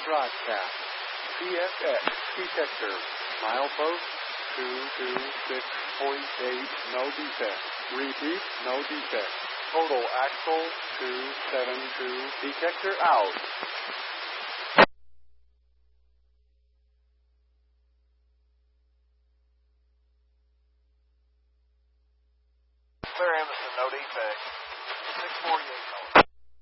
broadcast. PSX detector. Milepost 226.8, no defect. Repeat, no defect. Total axle 272. Detector out. Clear Emerson, no defect. 648.